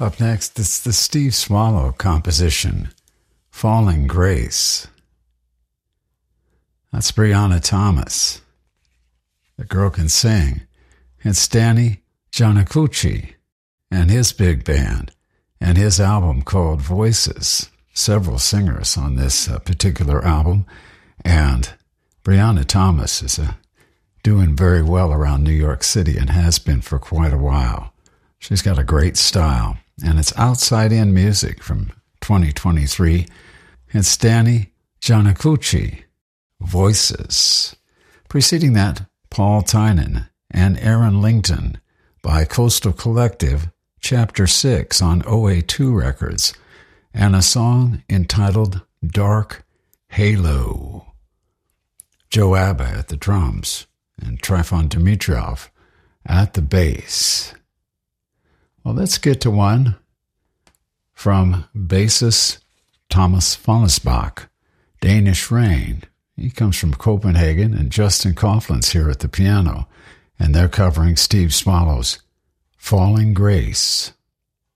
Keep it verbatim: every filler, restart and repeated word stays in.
Up next, it's the Steve Swallow composition, Falling Grace. That's Brianna Thomas. The girl can sing. It's Danny Giannacucci and his big band and his album called Voices. Several singers on this uh, particular album. And Brianna Thomas is uh, doing very well around New York City and has been for quite a while. She's got a great style. And it's outside-in music from twenty twenty-three. It's Danny Giannacucci, Voices. Preceding that, Paul Tynan and Aaron Lington by Coastal Collective, Chapter six on O A two Records, and a song entitled Dark Halo. Joe Abba at the drums and Tryfon Dmitrov at the bass. Well, let's get to one from bassist Thomas Fallisbach, Danish Rain. He comes from Copenhagen, and Justin Coughlin's here at the piano, and they're covering Steve Swallow's Falling Grace.